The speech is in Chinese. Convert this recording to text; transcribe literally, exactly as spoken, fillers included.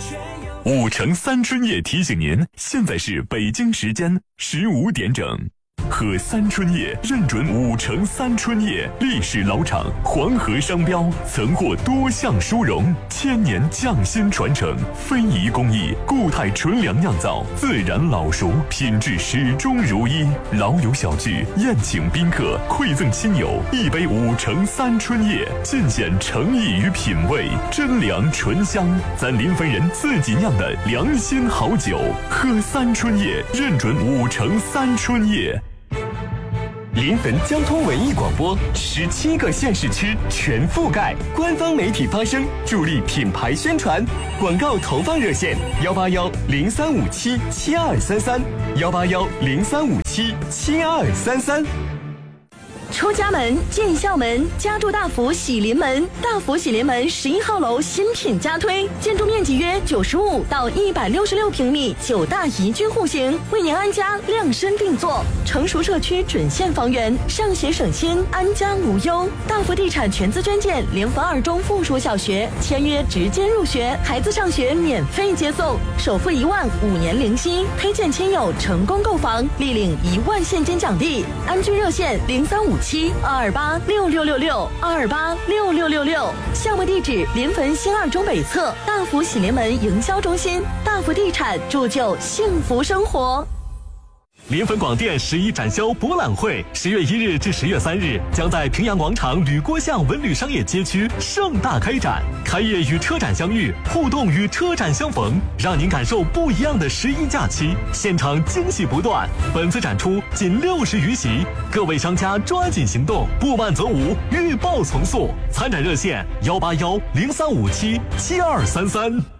五城三春夜提醒您，现在是北京时间十五点整。喝三春夜认准五城三春夜，历史老厂，黄河商标，曾获多项殊荣，千年匠心传承，非遗工艺，固态纯粮酿造，自然老熟，品质始终如一。老友小聚，宴请宾客，馈赠亲友，一杯五城三春夜，尽显诚意与品味，真粮醇香，咱临汾人自己酿的良心好酒。喝三春夜认准五城三春夜。 临汾交通文艺广播，十七个县市区全覆盖，官方媒体发声，助力品牌宣传。广告投放热线：幺八幺零三五七七二三三，幺八幺零三五七七二三三。 出家门进校门，家住大福喜临门。大福喜临门十一号楼新品加推，建筑面积约九十五到一百六十六平米，九大宜居户型，为您安家量身定做。成熟社区准现房源，上学省心，安家无忧。大福地产全资捐建临汾二中附属小学，签约直接入学，孩子上学免费接送，首付一万，五年零息。推荐亲友成功购房，立领一万现金奖励。安居热线零三五七二二八六六六六二二八六六六六，项目地址临汾新二中北侧大福喜临门营销中心。大福地产铸就幸福生活。 临汾广电十一展销博览会，十月一日至十月三日将在平阳广场吕郭巷文旅商业街区盛大开展。开业与车展相遇，互动与车展相逢，让您感受不一样的十一假期。现场惊喜不断，本次展出仅六十余席，各位商家抓紧行动，不慢则无，欲报从速。参展热线：幺八幺零三五七七二三三。